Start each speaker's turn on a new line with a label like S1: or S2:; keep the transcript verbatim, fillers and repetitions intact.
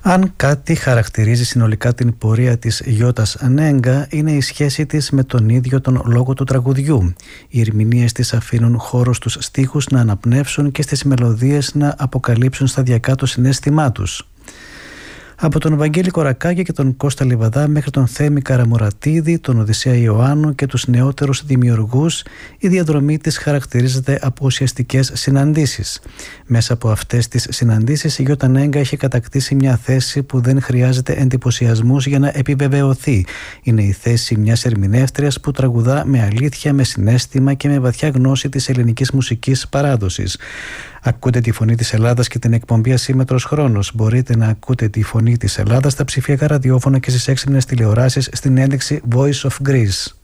S1: Αν κάτι χαρακτηρίζει συνολικά την πορεία της Γιώτας Νέγκα, είναι η σχέση της με τον ίδιο τον λόγο του τραγουδιού. Οι ερμηνείες της αφήνουν χώρο στους στίχους να αναπνεύσουν και στις μελωδίες να αποκαλύψουν σταδιακά το συναίσθημά τους. Από τον Βαγγέλη Κορακάκη και τον Κώστα Λιβαδά μέχρι τον Θέμη Καραμουρατίδη, τον Οδυσσέα Ιωάννου και τους νεότερους δημιουργούς, η διαδρομή της χαρακτηρίζεται από ουσιαστικές συναντήσεις. Μέσα από αυτές τις συναντήσεις η Γιώτα Νέγκα έχει κατακτήσει μια θέση που δεν χρειάζεται εντυπωσιασμούς για να επιβεβαιωθεί. Είναι η θέση μιας ερμηνεύτριας που τραγουδά με αλήθεια, με συναίσθημα και με βαθιά γνώση της ελληνικής μουσικής παράδοσης. Ακούτε τη φωνή της Ελλάδας και την εκπομπή Ασύμμετρος Χρόνος. Μπορείτε να ακούτε τη φωνή της Ελλάδας στα ψηφιακά ραδιόφωνα και στις έξυπνες τηλεοράσεις στην ένδειξη Voice of Greece.